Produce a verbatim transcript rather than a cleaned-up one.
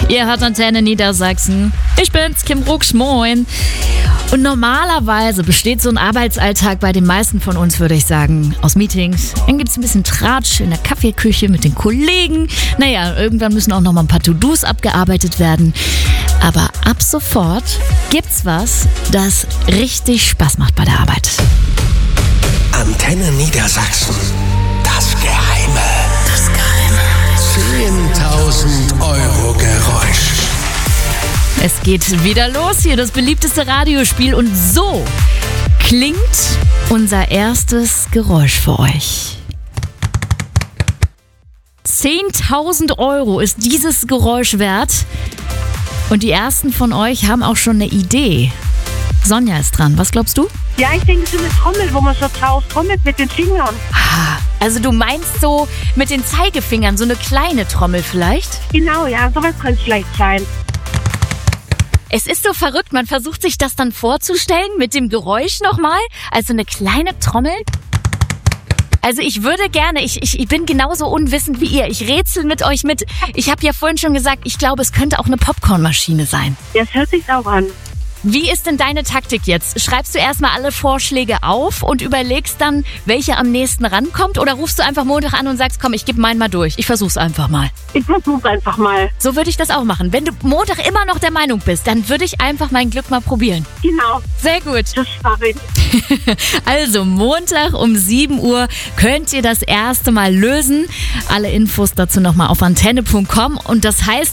Ihr hört Antenne Niedersachsen. Ich bin's, Kim Brooks, moin. Und normalerweise besteht so ein Arbeitsalltag bei den meisten von uns, würde ich sagen, aus Meetings. Dann gibt's ein bisschen Tratsch in der Kaffeeküche mit den Kollegen. Naja, irgendwann müssen auch noch mal ein paar To-Dos abgearbeitet werden. Aber ab sofort gibt's was, das richtig Spaß macht bei der Arbeit. Antenne Niedersachsen. Das Geheime. Das Geheime. zehntausend Euro Geräusch. Es geht wieder los hier, das beliebteste Radiospiel. Und so klingt unser erstes Geräusch für euch. zehntausend Euro ist dieses Geräusch wert. Und die ersten von euch haben auch schon eine Idee. Sonja ist dran. Was glaubst du? Ja, ich denke, so eine Trommel, wo man so drauf trommelt mit den Fingern. Ah, also du meinst so mit den Zeigefingern, so eine kleine Trommel vielleicht? Genau, ja, sowas kann es vielleicht sein. Es ist so verrückt, man versucht sich das dann vorzustellen mit dem Geräusch nochmal, also eine kleine Trommel. Also ich würde gerne, ich, ich, ich bin genauso unwissend wie ihr, ich rätsel mit euch mit. Ich habe ja vorhin schon gesagt, ich glaube, es könnte auch eine Popcornmaschine sein. Das hört sich auch an. Wie ist denn deine Taktik jetzt? Schreibst du erstmal alle Vorschläge auf und überlegst dann, welche am nächsten rankommt? Oder rufst du einfach Montag an und sagst, komm, ich gebe meinen mal durch. Ich versuch's einfach mal. Ich versuch's einfach mal. So würde ich das auch machen. Wenn du Montag immer noch der Meinung bist, dann würde ich einfach mein Glück mal probieren. Genau. Sehr gut. Das schaffe ich. Also Montag um sieben Uhr könnt ihr das erste Mal lösen. Alle Infos dazu nochmal auf antenne punkt com. Und das heißt,